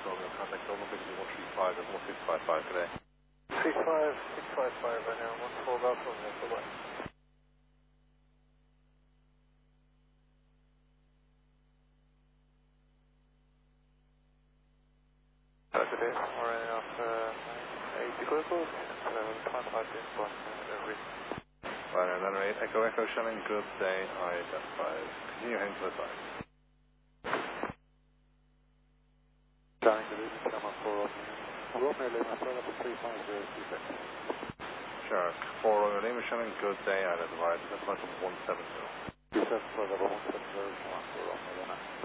So I'm going to contact Dublin Victory 135 at 1655 today. 35655 right now, 14 Golf Romeo, bye-bye. Today, we're running off 80 vehicles, 25 inbound every. Right, and then rate Echo Echo Shelling, good day, I-5. Continue heading to the side. Darling, the lead, Sherman 4 Romeo. Romeo, Lima, set up at 35026. Sure, 4 Romeo Lima Shelling, good day, I-5. That's about 170. 274 level 170, Sherman 4 Romeo, Lima.